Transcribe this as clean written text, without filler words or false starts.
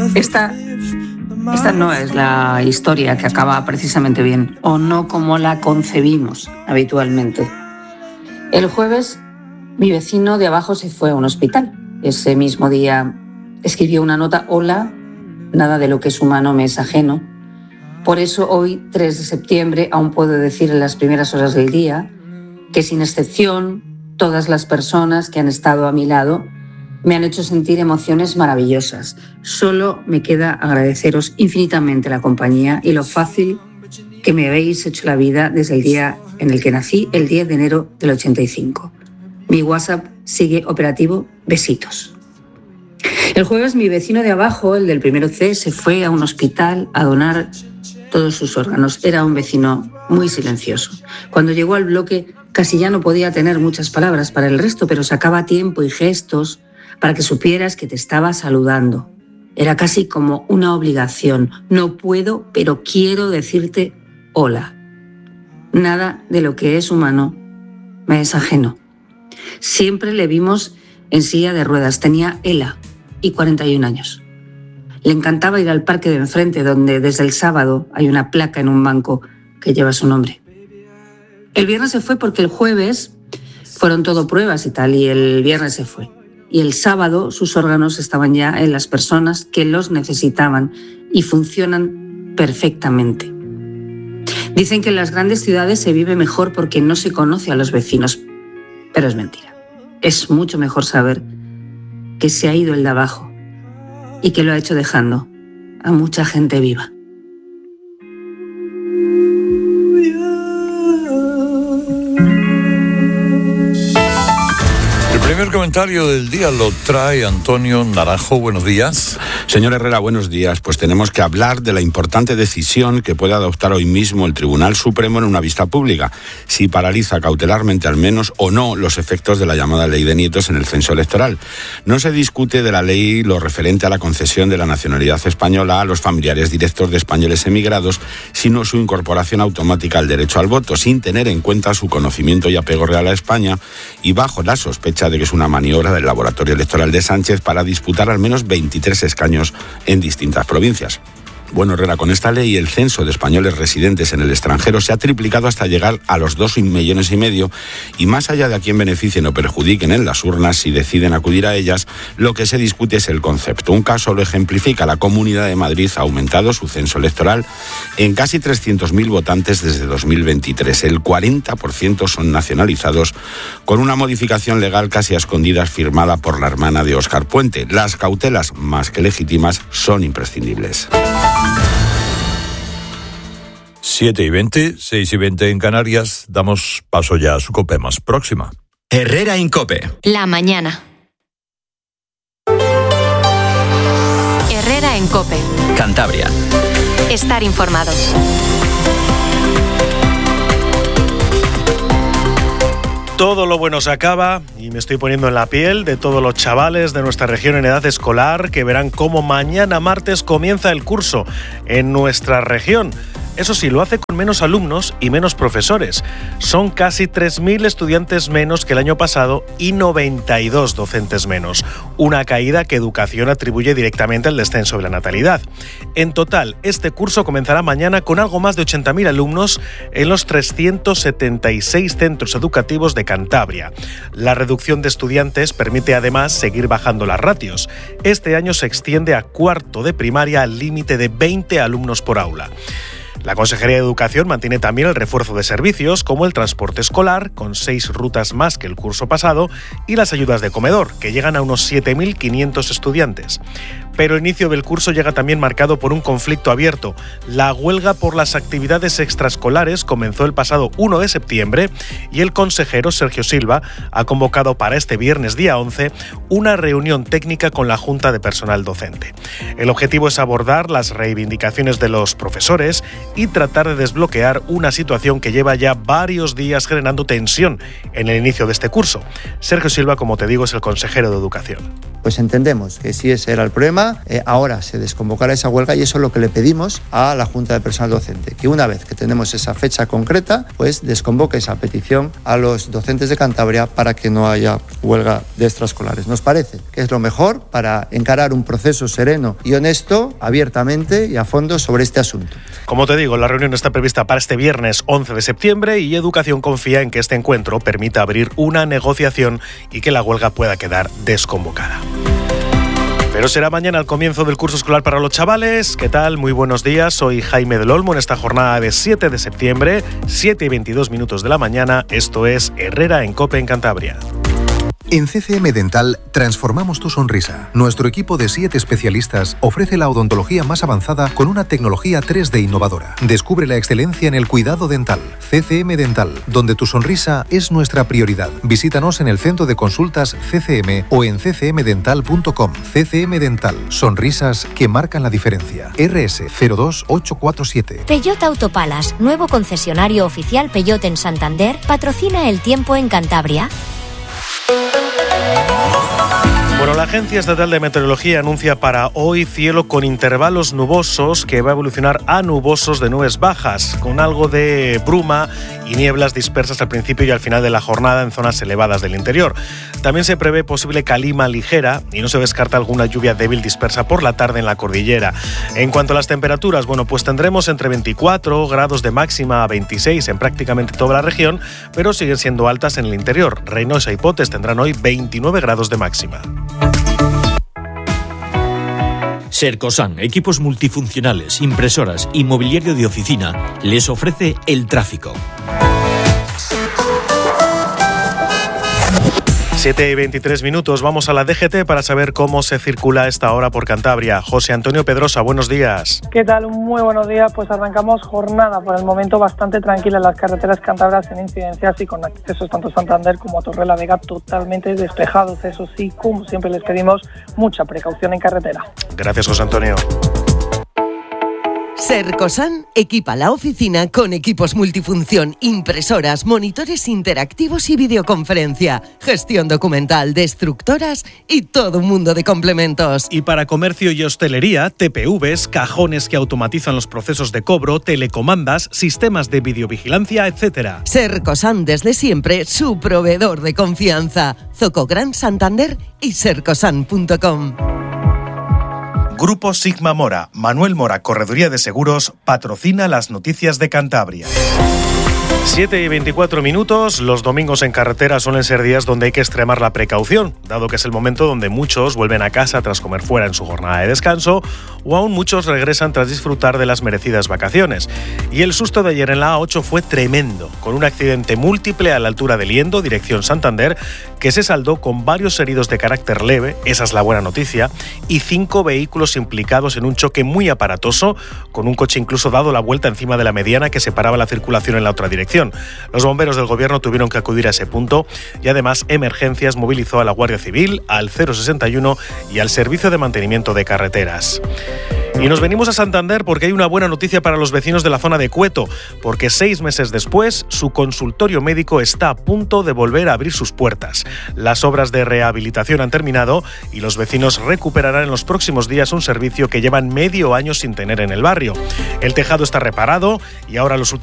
Esta no es la historia que acaba precisamente bien, o no como la concebimos habitualmente. El jueves, mi vecino de abajo se fue a un hospital. Ese mismo día escribió una nota: hola, nada de lo que es humano me es ajeno. Por eso hoy, 3 de septiembre, aún puedo decir en las primeras horas del día que, sin excepción, todas las personas que han estado a mi lado me han hecho sentir emociones maravillosas. Solo me queda agradeceros infinitamente la compañía y lo fácil que me habéis hecho la vida desde el día en el que nací, el 10 de enero del 85. Mi WhatsApp sigue operativo. Besitos. El jueves, mi vecino de abajo, el del primero C, se fue a un hospital a donar todos sus órganos. Era un vecino muy silencioso. Cuando llegó al bloque, casi ya no podía tener muchas palabras para el resto, pero sacaba tiempo y gestos para que supieras que te estaba saludando. Era casi como una obligación. No puedo, pero quiero decirte hola. Nada de lo que es humano me es ajeno. Siempre le vimos en silla de ruedas. Tenía ELA y 41 años. Le encantaba ir al parque de enfrente, donde desde el sábado hay una placa en un banco que lleva su nombre. El viernes se fue porque el jueves fueron todo pruebas y tal, y el viernes se fue. Y el sábado sus órganos estaban ya en las personas que los necesitaban y funcionan perfectamente. Dicen que en las grandes ciudades se vive mejor porque no se conoce a los vecinos, pero es mentira. Es mucho mejor saber que se ha ido el de abajo y que lo ha hecho dejando a mucha gente viva. El primer comentario del día lo trae Antonio Naranjo. Buenos días. Señor Herrera, buenos días. Pues tenemos que hablar de la importante decisión que puede adoptar hoy mismo el Tribunal Supremo en una vista pública, si paraliza cautelarmente al menos o no los efectos de la llamada ley de nietos en el censo electoral. No se discute de la ley lo referente a la concesión de la nacionalidad española a los familiares directos de españoles emigrados, sino su incorporación automática al derecho al voto, sin tener en cuenta su conocimiento y apego real a España, y bajo la sospecha de que es una maniobra del laboratorio electoral de Sánchez para disputar al menos 23 escaños en distintas provincias. Bueno, Herrera, con esta ley el censo de españoles residentes en el extranjero se ha triplicado hasta llegar a los 2,5 millones, y más allá de a quién beneficien o perjudiquen en las urnas si deciden acudir a ellas, lo que se discute es el concepto. Un caso lo ejemplifica: la Comunidad de Madrid ha aumentado su censo electoral en casi 300.000 votantes desde 2023. El 40% son nacionalizados, con una modificación legal casi a escondidas firmada por la hermana de Óscar Puente. Las cautelas, más que legítimas, son imprescindibles. 7:20, 6:20 en Canarias. Damos paso ya a su COPE más próxima. Herrera en COPE. La mañana. Herrera en COPE. Cantabria. Estar informado. Todo lo bueno se acaba y me estoy poniendo en la piel de todos los chavales de nuestra región en edad escolar que verán cómo mañana martes comienza el curso en nuestra región. Eso sí, lo hace con menos alumnos y menos profesores. Son casi 3.000 estudiantes menos que el año pasado y 92 docentes menos. Una caída que Educación atribuye directamente al descenso de la natalidad. En total, este curso comenzará mañana con algo más de 80.000 alumnos en los 376 centros educativos de Cantabria. La reducción de estudiantes permite además seguir bajando las ratios. Este año se extiende a cuarto de primaria al límite de 20 alumnos por aula. La Consejería de Educación mantiene también el refuerzo de servicios como el transporte escolar, con 6 rutas más que el curso pasado, y las ayudas de comedor, que llegan a unos 7.500 estudiantes. Pero el inicio del curso llega también marcado por un conflicto abierto. La huelga por las actividades extraescolares comenzó el pasado 1 de septiembre y el consejero Sergio Silva ha convocado para este viernes día 11 una reunión técnica con la Junta de Personal Docente. El objetivo es abordar las reivindicaciones de los profesores y tratar de desbloquear una situación que lleva ya varios días generando tensión en el inicio de este curso. Sergio Silva, como te digo, es el consejero de Educación. Pues entendemos que si ese era el problema, huelga, ahora se desconvocará esa huelga y eso es lo que le pedimos a la Junta de Personal Docente, que una vez que tenemos esa fecha concreta, pues desconvoque esa petición a los docentes de Cantabria para que no haya huelga de extraescolares. Nos parece que es lo mejor para encarar un proceso sereno y honesto, abiertamente y a fondo sobre este asunto. Como te digo, la reunión está prevista para este viernes 11 de septiembre y Educación confía en que este encuentro permita abrir una negociación y que la huelga pueda quedar desconvocada. Pero será mañana el comienzo del curso escolar para los chavales. ¿Qué tal? Muy buenos días. Soy Jaime del Olmo en esta jornada de 7 de septiembre, 7:22 de la mañana. Esto es Herrera en COPE en Cantabria. En CCM Dental transformamos tu sonrisa. Nuestro equipo de 7 especialistas ofrece la odontología más avanzada con una tecnología 3D innovadora. Descubre la excelencia en el cuidado dental. CCM Dental, donde tu sonrisa es nuestra prioridad. Visítanos en el centro de consultas CCM o en ccmdental.com. CCM Dental, sonrisas que marcan la diferencia. RS 02847. Peugeot Autopalas, nuevo concesionario oficial Peugeot en Santander, patrocina el tiempo en Cantabria. Bueno, la Agencia Estatal de Meteorología anuncia para hoy cielo con intervalos nubosos que va a evolucionar a nubosos de nubes bajas, con algo de bruma y nieblas dispersas al principio y al final de la jornada en zonas elevadas del interior. También se prevé posible calima ligera y no se descarta alguna lluvia débil dispersa por la tarde en la cordillera. En cuanto a las temperaturas, bueno, pues tendremos entre 24 grados de máxima a 26 en prácticamente toda la región, pero siguen siendo altas en el interior. Reinosa y Potes tendrán hoy 29 grados de máxima. Sercosan, equipos multifuncionales, impresoras y mobiliario de oficina, les ofrece el tráfico. 7:23, vamos a la DGT para saber cómo se circula a esta hora por Cantabria. José Antonio Pedrosa, buenos días. ¿Qué tal? Muy buenos días. Pues arrancamos jornada por el momento bastante tranquila en las carreteras cántabras en incidencias y con accesos tanto a Santander como a Torrelavega totalmente despejados. Eso sí, como siempre les pedimos, mucha precaución en carretera. Gracias, José Antonio. Sercosan equipa la oficina con equipos multifunción, impresoras, monitores interactivos y videoconferencia, gestión documental, destructoras y todo un mundo de complementos. Y para comercio y hostelería, TPVs, cajones que automatizan los procesos de cobro, telecomandas, sistemas de videovigilancia, etc. Sercosan desde siempre su proveedor de confianza. Zoco Gran Santander y sercosan.com. Grupo Sigma Mora, Manuel Mora, Correduría de Seguros, patrocina las noticias de Cantabria. 7:24, los domingos en carretera suelen ser días donde hay que extremar la precaución, dado que es el momento donde muchos vuelven a casa tras comer fuera en su jornada de descanso, o aún muchos regresan tras disfrutar de las merecidas vacaciones. Y el susto de ayer en la A8 fue tremendo, con un accidente múltiple a la altura de Liendo, dirección Santander, que se saldó con varios heridos de carácter leve, esa es la buena noticia, y 5 vehículos implicados en un choque muy aparatoso, con un coche incluso dado la vuelta encima de la mediana que separaba la circulación en la otra dirección. Los bomberos del gobierno tuvieron que acudir a ese punto y además Emergencias movilizó a la Guardia Civil, al 061 y al Servicio de Mantenimiento de Carreteras. Y nos venimos a Santander porque hay una buena noticia para los vecinos de la zona de Cueto, porque 6 meses después su consultorio médico está a punto de volver a abrir sus puertas. Las obras de rehabilitación han terminado y los vecinos recuperarán en los próximos días un servicio que llevan medio año sin tener en el barrio. El tejado está reparado y ahora los últimos